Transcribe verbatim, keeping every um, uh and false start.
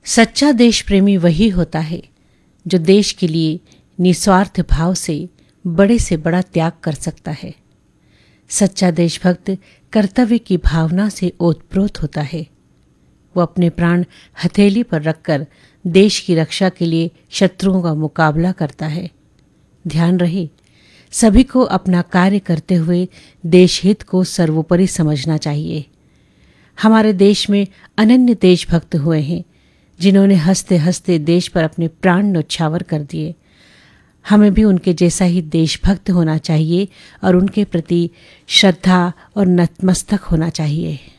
सच्चा देश प्रेमी वही होता है जो देश के लिए निस्वार्थ भाव से बड़े से बड़ा त्याग कर सकता है। सच्चा देशभक्त कर्तव्य की भावना से ओतप्रोत होता है। वो अपने प्राण हथेली पर रखकर देश की रक्षा के लिए शत्रुओं का मुकाबला करता है। ध्यान रहे, सभी को अपना कार्य करते हुए देशहित को सर्वोपरि समझना चाहिए। हमारे देश में अनन्य देशभक्त हुए हैं जिन्होंने हंसते हंसते देश पर अपने प्राण न्यौछावर कर दिए। हमें भी उनके जैसा ही देशभक्त होना चाहिए और उनके प्रति श्रद्धा और नतमस्तक होना चाहिए।